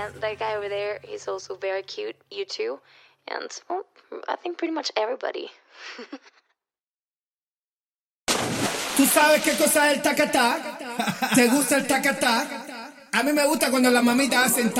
And that guy over there, he's also very cute. You too. And, well, I think pretty much everybody. ¿Tú sabes qué cosa es el tacatá? ¿Te gusta el tacatá? A mí me gusta cuando las mamitas hacen